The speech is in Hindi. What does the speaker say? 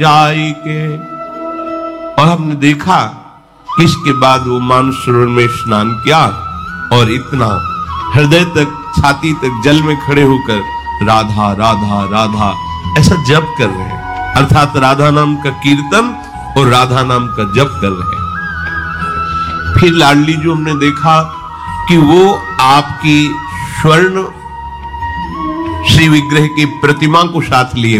जाई के। और हमने देखा कि इसके बाद वो मानसरोवर में स्नान किया और इतना हृदय तक, छाती तक जल में खड़े होकर राधा राधा राधा ऐसा जप कर रहे हैं, अर्थात राधा नाम का कीर्तन और राधा नाम का जप कर रहे हैं। फिर लाडली जो हमने देखा कि वो आपकी स्वर्ण श्री विग्रह की प्रतिमा को साथ लिए